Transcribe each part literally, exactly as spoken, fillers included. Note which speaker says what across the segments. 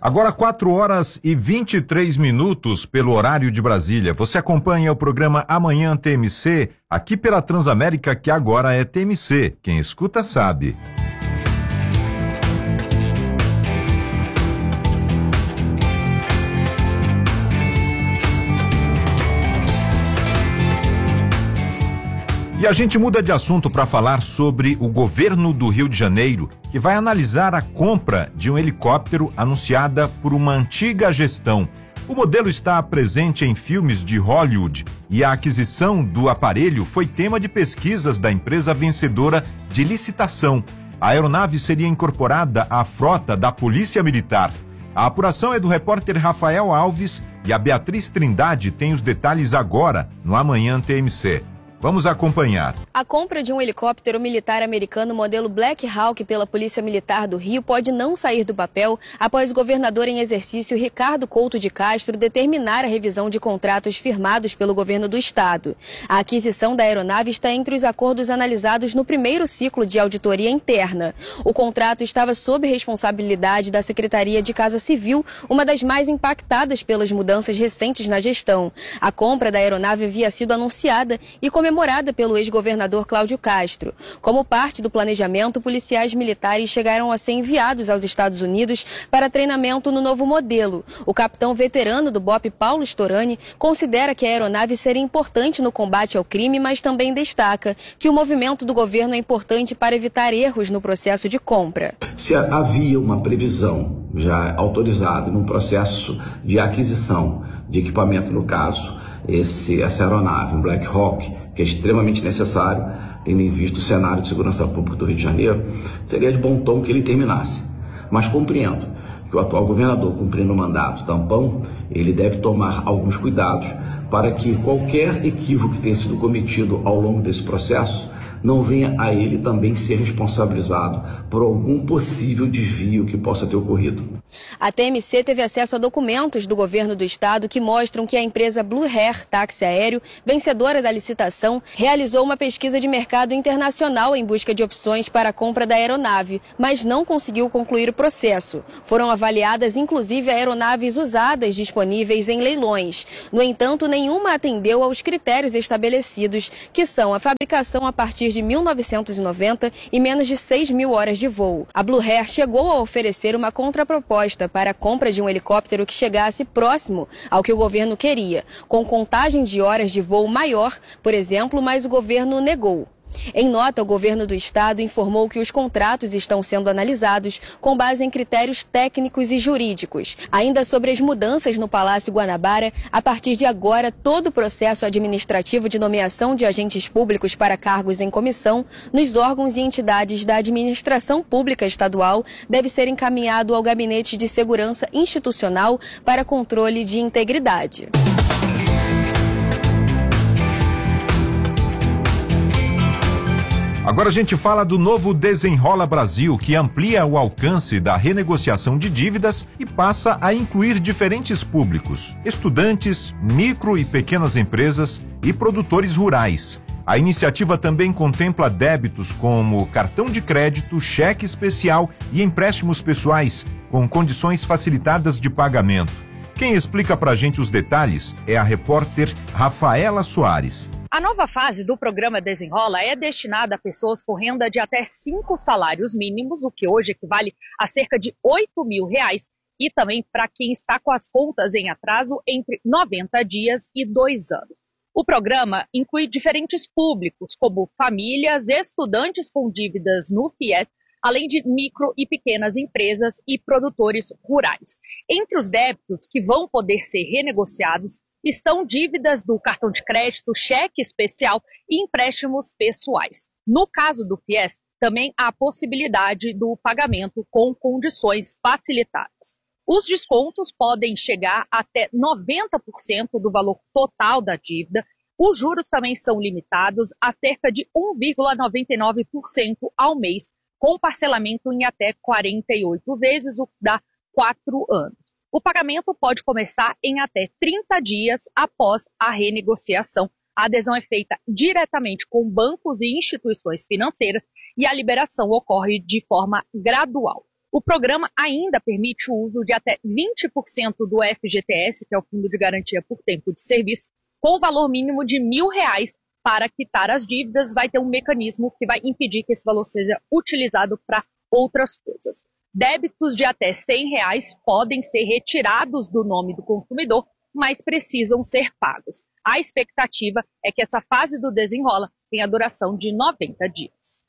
Speaker 1: Agora quatro horas e vinte e três minutos pelo horário de Brasília. Você acompanha o programa Amanhã T M C, aqui pela Transamérica, que agora é T M C. Quem escuta sabe. E a gente muda de assunto para falar sobre o governo do Rio de Janeiro, que vai analisar a compra de um helicóptero anunciada por uma antiga gestão. O modelo está presente em filmes de Hollywood e a aquisição do aparelho foi tema de pesquisas da empresa vencedora de licitação. A aeronave seria incorporada à frota da Polícia Militar. A apuração é do repórter Rafael Alves e a Beatriz Trindade tem os detalhes agora no Amanhã T M C. Vamos acompanhar.
Speaker 2: A compra de um helicóptero militar americano modelo Black Hawk pela Polícia Militar do Rio pode não sair do papel após o governador em exercício Ricardo Couto de Castro determinar a revisão de contratos firmados pelo governo do estado. A aquisição da aeronave está entre os acordos analisados no primeiro ciclo de auditoria interna. O contrato estava sob responsabilidade da Secretaria de Casa Civil, uma das mais impactadas pelas mudanças recentes na gestão. A compra da aeronave havia sido anunciada e comemorada comemorada pelo ex-governador Cláudio Castro. Como parte do planejamento, policiais militares chegaram a ser enviados aos Estados Unidos para treinamento no novo modelo. O capitão veterano do B O P, Paulo Storani, considera que a aeronave seria importante no combate ao crime, mas também destaca que o movimento do governo é importante para evitar erros no processo de compra.
Speaker 3: Se havia uma previsão já autorizada num processo de aquisição de equipamento, no caso, esse, essa aeronave, um Black Hawk, que é extremamente necessário, tendo em vista o cenário de segurança pública do Rio de Janeiro, seria de bom tom que ele terminasse. Mas compreendo que o atual governador, cumprindo o mandato tampão, ele deve tomar alguns cuidados para que qualquer equívoco que tenha sido cometido ao longo desse processo não venha a ele também ser responsabilizado por algum possível desvio que possa ter ocorrido.
Speaker 2: A T M C teve acesso a documentos do governo do estado que mostram que a empresa Blue Air Táxi Aéreo, vencedora da licitação, realizou uma pesquisa de mercado internacional em busca de opções para a compra da aeronave, mas não conseguiu concluir o processo. Foram avaliadas inclusive aeronaves usadas disponíveis em leilões. No entanto, nenhuma atendeu aos critérios estabelecidos, que são a fabricação a partir de mil novecentos e noventa e menos de seis mil horas de voo. A Blue Air chegou a oferecer uma contraproposta para a compra de um helicóptero que chegasse próximo ao que o governo queria, com contagem de horas de voo maior, por exemplo, mas o governo negou. Em nota, o governo do estado informou que os contratos estão sendo analisados com base em critérios técnicos e jurídicos. Ainda sobre as mudanças no Palácio Guanabara, a partir de agora, todo o processo administrativo de nomeação de agentes públicos para cargos em comissão nos órgãos e entidades da administração pública estadual deve ser encaminhado ao Gabinete de Segurança Institucional para controle de integridade.
Speaker 1: Agora a gente fala do novo Desenrola Brasil, que amplia o alcance da renegociação de dívidas e passa a incluir diferentes públicos: estudantes, micro e pequenas empresas e produtores rurais. A iniciativa também contempla débitos como cartão de crédito, cheque especial e empréstimos pessoais, com condições facilitadas de pagamento. Quem explica pra gente os detalhes é a repórter Rafaela Soares.
Speaker 4: A nova fase do programa Desenrola é destinada a pessoas com renda de até cinco salários mínimos, o que hoje equivale a cerca de oito mil reais, e também para quem está com as contas em atraso entre noventa dias e dois anos. O programa inclui diferentes públicos, como famílias, estudantes com dívidas no FIES, além de micro e pequenas empresas e produtores rurais. Entre os débitos que vão poder ser renegociados estão dívidas do cartão de crédito, cheque especial e empréstimos pessoais. No caso do FIES, também há a possibilidade do pagamento com condições facilitadas. Os descontos podem chegar até noventa por cento do valor total da dívida. Os juros também são limitados a cerca de um vírgula noventa e nove por cento ao mês, com parcelamento em até quarenta e oito vezes, o que dá quatro anos. O pagamento pode começar em até trinta dias após a renegociação. A adesão é feita diretamente com bancos e instituições financeiras e a liberação ocorre de forma gradual. O programa ainda permite o uso de até vinte por cento do F G T S, que é o Fundo de Garantia por Tempo de Serviço, com valor mínimo de mil reais para quitar as dívidas. Vai ter um mecanismo que vai impedir que esse valor seja utilizado para outras coisas. Débitos de até cem reais podem ser retirados do nome do consumidor, mas precisam ser pagos. A expectativa é que essa fase do Desenrola tenha duração de noventa dias.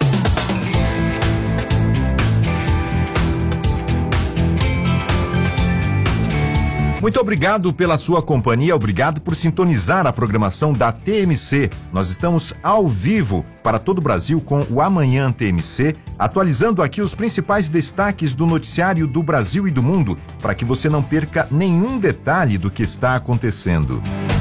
Speaker 1: Muito obrigado pela sua companhia, obrigado por sintonizar a programação da T M C. Nós estamos ao vivo para todo o Brasil com o Amanhã T M C, atualizando aqui os principais destaques do noticiário do Brasil e do mundo, para que você não perca nenhum detalhe do que está acontecendo.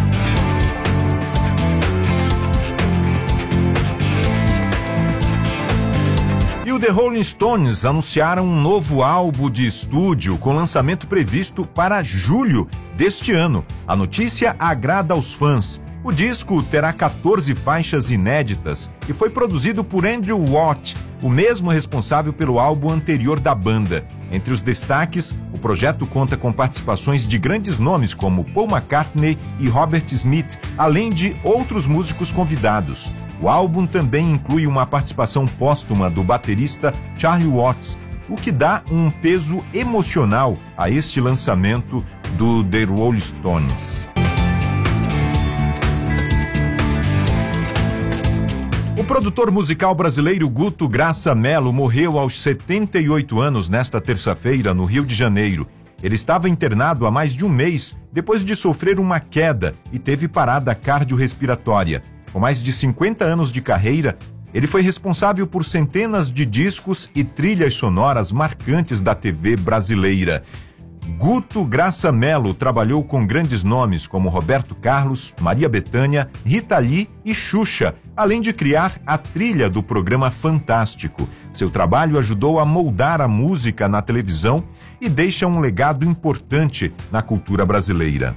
Speaker 1: E o The Rolling Stones anunciaram um novo álbum de estúdio com lançamento previsto para julho deste ano. A notícia agrada aos fãs. O disco terá quatorze faixas inéditas e foi produzido por Andrew Watt, o mesmo responsável pelo álbum anterior da banda. Entre os destaques, o projeto conta com participações de grandes nomes como Paul McCartney e Robert Smith, além de outros músicos convidados. O álbum também inclui uma participação póstuma do baterista Charlie Watts, o que dá um peso emocional a este lançamento do The Rolling Stones. O produtor musical brasileiro Guto Graça Mello morreu aos setenta e oito anos nesta terça-feira no Rio de Janeiro. Ele estava internado há mais de um mês depois de sofrer uma queda e teve parada cardiorrespiratória. Com mais de cinquenta anos de carreira, ele foi responsável por centenas de discos e trilhas sonoras marcantes da T V brasileira. Guto Graça Mello trabalhou com grandes nomes como Roberto Carlos, Maria Bethânia, Rita Lee e Xuxa, além de criar a trilha do programa Fantástico. Seu trabalho ajudou a moldar a música na televisão e deixa um legado importante na cultura brasileira.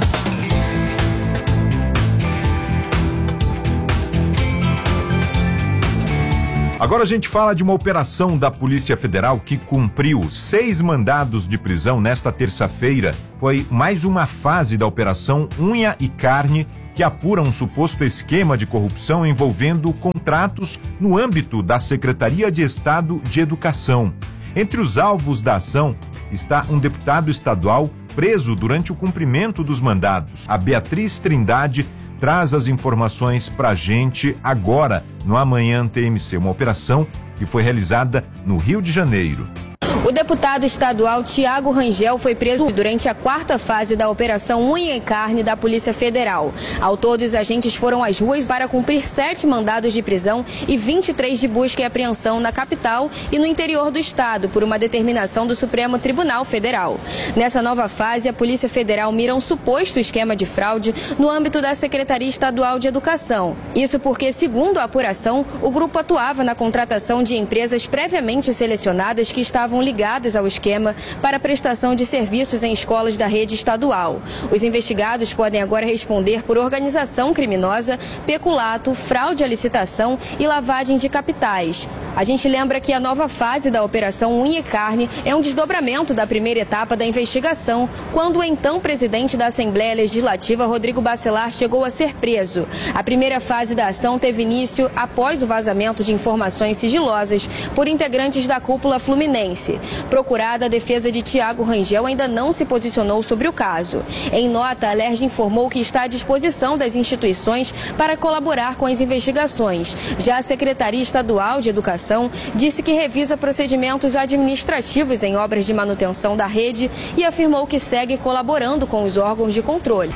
Speaker 1: Agora a gente fala de uma operação da Polícia Federal que cumpriu seis mandados de prisão nesta terça-feira. Foi mais uma fase da Operação Unha e Carne, que apura um suposto esquema de corrupção envolvendo contratos no âmbito da Secretaria de Estado de Educação. Entre os alvos da ação está um deputado estadual preso durante o cumprimento dos mandados. A Beatriz Trindade traz as informações pra gente agora no Amanhã T M C, uma operação que foi realizada no Rio de Janeiro.
Speaker 2: O deputado estadual Tiago Rangel foi preso durante a quarta fase da Operação Unha e Carne da Polícia Federal. Ao todo, os agentes foram às ruas para cumprir sete mandados de prisão e vinte e três de busca e apreensão na capital e no interior do estado, por uma determinação do Supremo Tribunal Federal. Nessa nova fase, a Polícia Federal mira um suposto esquema de fraude no âmbito da Secretaria Estadual de Educação. Isso porque, segundo a apuração, o grupo atuava na contratação de empresas previamente selecionadas que estavam ligadas ligadas ao esquema para prestação de serviços em escolas da rede estadual. Os investigados podem agora responder por organização criminosa, peculato, fraude à licitação e lavagem de capitais. A gente lembra que a nova fase da Operação Unha e Carne é um desdobramento da primeira etapa da investigação, quando o então presidente da Assembleia Legislativa, Rodrigo Bacelar, chegou a ser preso. A primeira fase da ação teve início após o vazamento de informações sigilosas por integrantes da cúpula fluminense. Procurada, a defesa de Tiago Rangel ainda não se posicionou sobre o caso. Em nota, a Alerj informou que está à disposição das instituições para colaborar com as investigações. Já a Secretaria Estadual de Educação disse que revisa procedimentos administrativos em obras de manutenção da rede e afirmou que segue colaborando com os órgãos de controle.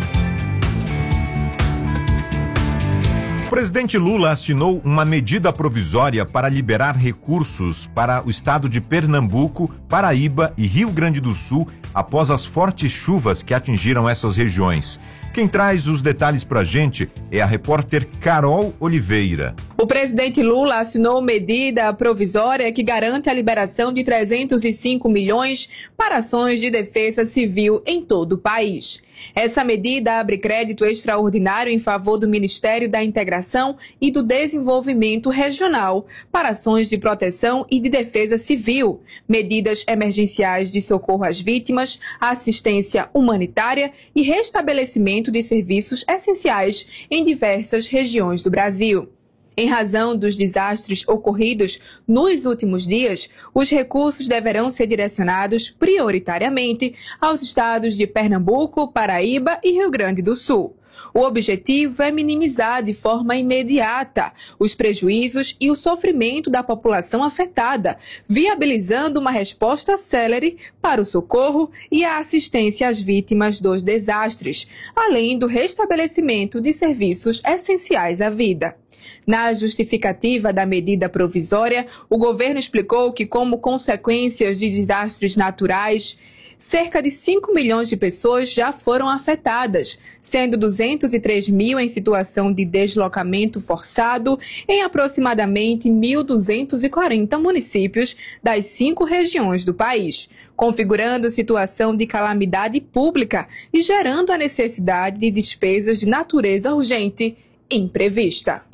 Speaker 1: O presidente Lula assinou uma medida provisória para liberar recursos para o estado de Pernambuco, Paraíba e Rio Grande do Sul após as fortes chuvas que atingiram essas regiões. Quem traz os detalhes pra gente é a repórter Carol Oliveira.
Speaker 5: O presidente Lula assinou medida provisória que garante a liberação de trezentos e cinco milhões para ações de defesa civil em todo o país. Essa medida abre crédito extraordinário em favor do Ministério da Integração e do Desenvolvimento Regional para ações de proteção e de defesa civil, medidas emergenciais de socorro às vítimas, assistência humanitária e restabelecimento de serviços essenciais em diversas regiões do Brasil. Em razão dos desastres ocorridos nos últimos dias, os recursos deverão ser direcionados prioritariamente aos estados de Pernambuco, Paraíba e Rio Grande do Sul. O objetivo é minimizar de forma imediata os prejuízos e o sofrimento da população afetada, viabilizando uma resposta célere para o socorro e a assistência às vítimas dos desastres, além do restabelecimento de serviços essenciais à vida. Na justificativa da medida provisória, o governo explicou que, como consequências de desastres naturais, cerca de cinco milhões de pessoas já foram afetadas, sendo duzentos e três mil em situação de deslocamento forçado em aproximadamente mil duzentos e quarenta municípios das cinco regiões do país, configurando situação de calamidade pública e gerando a necessidade de despesas de natureza urgente imprevista.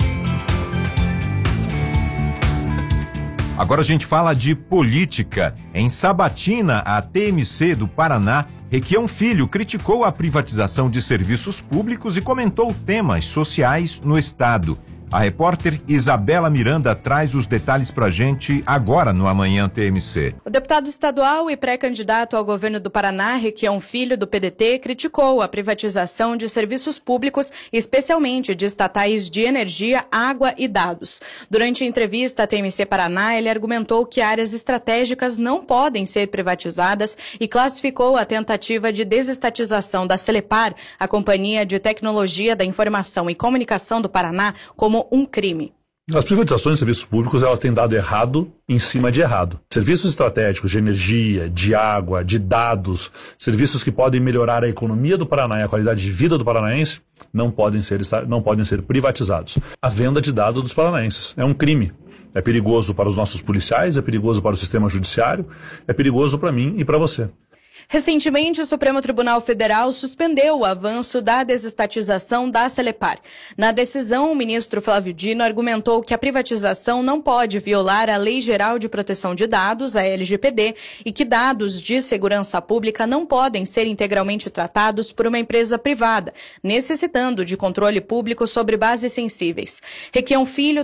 Speaker 1: Agora a gente fala de política. Em Sabatina, a T M C do Paraná, Requião Filho criticou a privatização de serviços públicos e comentou temas sociais no estado. A repórter Isabela Miranda traz os detalhes pra gente agora no Amanhã T M C.
Speaker 6: O deputado estadual e pré-candidato ao governo do Paraná, Requião Filho, do P D T, criticou a privatização de serviços públicos, especialmente de estatais de energia, água e dados. Durante a entrevista à T M C Paraná, ele argumentou que áreas estratégicas não podem ser privatizadas e classificou a tentativa de desestatização da Celepar, a Companhia de Tecnologia da Informação e Comunicação do Paraná, como um crime.
Speaker 7: As privatizações de serviços públicos, elas têm dado errado em cima de errado. Serviços estratégicos de energia, de água, de dados, serviços que podem melhorar a economia do Paraná e a qualidade de vida do paranaense, não podem ser, não podem ser privatizados. A venda de dados dos paranaenses é um crime. É perigoso para os nossos policiais, é perigoso para o sistema judiciário, é perigoso para mim e para você.
Speaker 6: Recentemente, o Supremo Tribunal Federal suspendeu o avanço da desestatização da Celepar. Na decisão, o ministro Flávio Dino argumentou que a privatização não pode violar a Lei Geral de Proteção de Dados, a L G P D, e que dados de segurança pública não podem ser integralmente tratados por uma empresa privada, necessitando de controle público sobre bases sensíveis. Requião Filho